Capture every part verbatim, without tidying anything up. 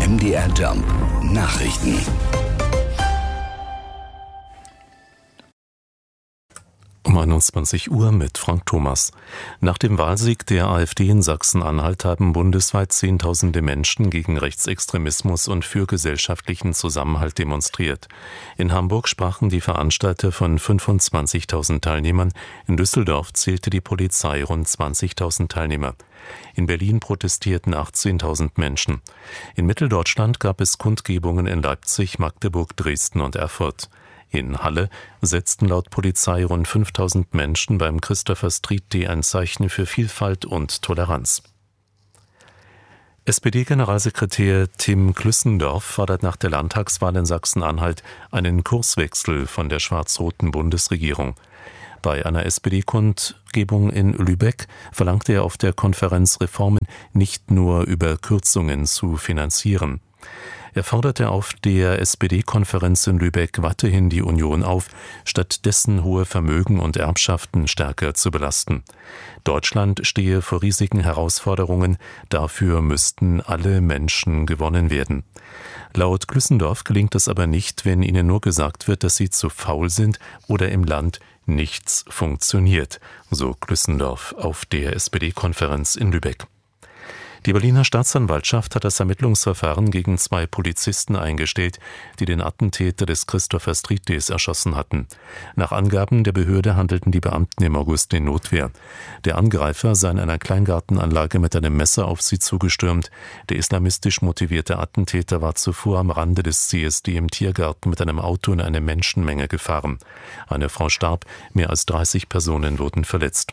M D R Jump Nachrichten. Um einundzwanzig Uhr mit Frank Thomas. Nach dem Wahlsieg der AfD in Sachsen-Anhalt haben bundesweit Zehntausende Menschen gegen Rechtsextremismus und für gesellschaftlichen Zusammenhalt demonstriert. In Hamburg sprachen die Veranstalter von fünfundzwanzigtausend Teilnehmern. In Düsseldorf zählte die Polizei rund zwanzigtausend Teilnehmer. In Berlin protestierten achtzehntausend Menschen. In Mitteldeutschland gab es Kundgebungen in Leipzig, Magdeburg, Dresden und Erfurt. In Halle setzten laut Polizei rund fünftausend Menschen beim Christopher Street Day ein Zeichen für Vielfalt und Toleranz. S P D-Generalsekretär Tim Klüssendorf fordert nach der Landtagswahl in Sachsen-Anhalt einen Kurswechsel von der schwarz-roten Bundesregierung. Bei einer S P D-Kundgebung in Lübeck verlangte er auf der Konferenz, Reformen nicht nur über Kürzungen zu finanzieren. Er forderte auf der S P D-Konferenz in Lübeck weiterhin die Union auf, stattdessen hohe Vermögen und Erbschaften stärker zu belasten. Deutschland stehe vor riesigen Herausforderungen, dafür müssten alle Menschen gewonnen werden. Laut Klüssendorf gelingt es aber nicht, wenn ihnen nur gesagt wird, dass sie zu faul sind oder im Land nichts funktioniert, so Klüssendorf auf der S P D-Konferenz in Lübeck. Die Berliner Staatsanwaltschaft hat das Ermittlungsverfahren gegen zwei Polizisten eingestellt, die den Attentäter des Christopher Street Days erschossen hatten. Nach Angaben der Behörde handelten die Beamten im August in Notwehr. Der Angreifer sei in einer Kleingartenanlage mit einem Messer auf sie zugestürmt. Der islamistisch motivierte Attentäter war zuvor am Rande des C S D im Tiergarten mit einem Auto in eine Menschenmenge gefahren. Eine Frau starb, mehr als dreißig Personen wurden verletzt.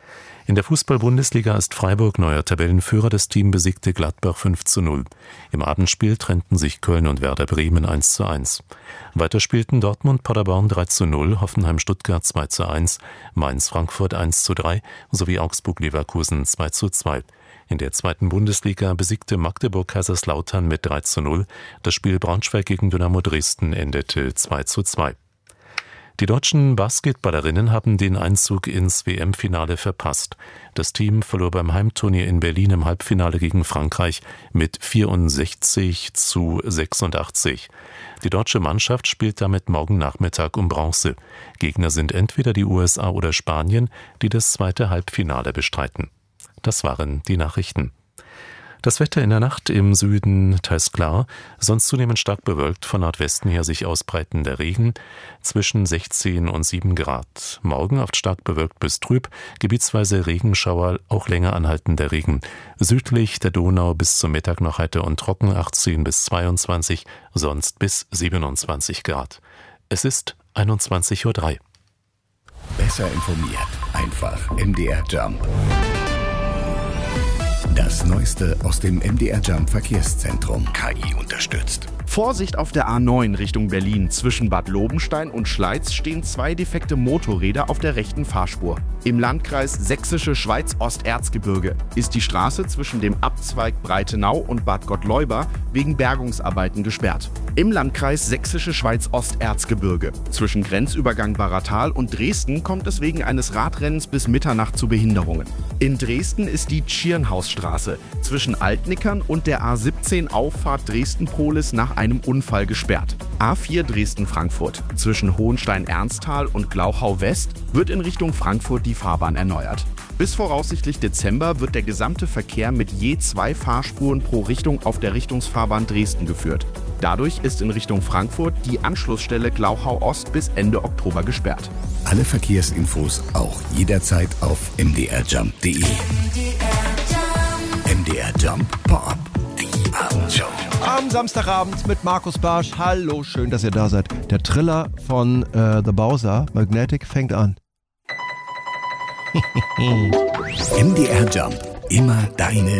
In der Fußball-Bundesliga ist Freiburg neuer Tabellenführer. Das Team besiegte Gladbach fünf zu null. Im Abendspiel trennten sich Köln und Werder Bremen eins zu eins. Weiter spielten Dortmund Paderborn drei zu null, Hoffenheim Stuttgart zwei zu eins, Mainz Frankfurt eins zu drei sowie Augsburg Leverkusen zwei zu zwei. In der zweiten Bundesliga besiegte Magdeburg Kaiserslautern mit drei zu null. Das Spiel Braunschweig gegen Dynamo Dresden endete zwei zu zwei. Die deutschen Basketballerinnen haben den Einzug ins W M-Finale verpasst. Das Team verlor beim Heimturnier in Berlin im Halbfinale gegen Frankreich mit vierundsechzig zu sechsundachtzig. Die deutsche Mannschaft spielt damit morgen Nachmittag um Bronze. Gegner sind entweder die U S A oder Spanien, die das zweite Halbfinale bestreiten. Das waren die Nachrichten. Das Wetter in der Nacht im Süden teils klar, sonst zunehmend stark bewölkt, von Nordwesten her sich ausbreitender Regen, zwischen sechzehn und sieben Grad. Morgen oft stark bewölkt bis trüb, gebietsweise Regenschauer, auch länger anhaltender Regen. Südlich der Donau bis zum Mittag noch heiter und trocken, achtzehn bis zweiundzwanzig, sonst bis siebenundzwanzig Grad. Es ist einundzwanzig Uhr drei. Besser informiert, einfach M D R Jump. Das Neueste aus dem M D R Jump Verkehrszentrum. K I unterstützt. Vorsicht auf der A neun Richtung Berlin. Zwischen Bad Lobenstein und Schleiz stehen zwei defekte Motorräder auf der rechten Fahrspur. Im Landkreis Sächsische Schweiz-Osterzgebirge ist die Straße zwischen dem Abzweig Breitenau und Bad Gottleuba wegen Bergungsarbeiten gesperrt. Im Landkreis Sächsische Schweiz-Osterzgebirge zwischen Grenzübergang Baratal und Dresden kommt es wegen eines Radrennens bis Mitternacht zu Behinderungen. In Dresden ist die Tschirnhausstraße zwischen Altnickern und der A siebzehn Auffahrt Dresden-Polis nach einem Unfall gesperrt. A vier Dresden-Frankfurt zwischen Hohenstein-Ernsthal und Glauchau-West wird in Richtung Frankfurt die Fahrbahn erneuert. Bis voraussichtlich Dezember wird der gesamte Verkehr mit je zwei Fahrspuren pro Richtung auf der Richtungsfahrbahn Dresden geführt. Dadurch ist in Richtung Frankfurt die Anschlussstelle Glauchau Ost bis Ende Oktober gesperrt. Alle Verkehrsinfos auch jederzeit auf m d r jump punkt d e. M D R Jump Pop. Die Abendshow. Am Samstagabend mit Markus Barsch. Hallo, schön, dass ihr da seid. Der Triller von äh, The Bowser, Magnetic, fängt an. M D R Jump. Immer deine